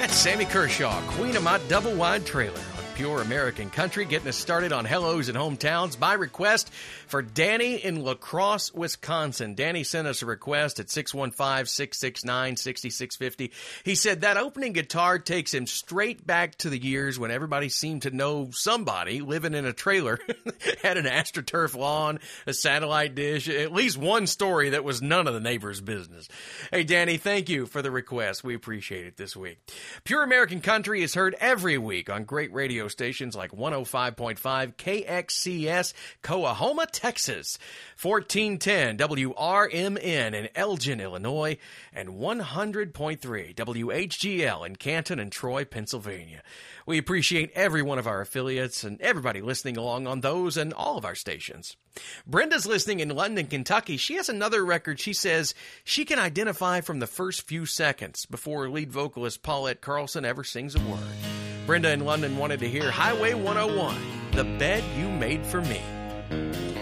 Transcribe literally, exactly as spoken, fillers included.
That's Sammy Kershaw, Queen of My Double Wide Trailer on Pure American Country, getting us started on Hellos and Hometowns by request for Danny in La Crosse, Wisconsin. Danny sent us a request at six one five, six six nine, six six five zero. He said that opening guitar takes him straight back to the years when everybody seemed to know somebody living in a trailer, had an AstroTurf lawn, a satellite dish, at least one story that was none of the neighbor's business. Hey, Danny, thank you for the request. We appreciate it this week. Pure American Country is heard every week on great radio stations like one oh five point five K X C S, Coahoma, Texas, fourteen ten W R M N in Elgin, Illinois, and one hundred point three W H G L in Canton and Troy, Pennsylvania. We appreciate every one of our affiliates and everybody listening along on those and all of our stations. Brenda's listening in London, Kentucky. She has another record she says she can identify from the first few seconds before lead vocalist Paulette Carlson ever sings a word. Brenda in London wanted to hear Highway one oh one, The Bed You Made for Me.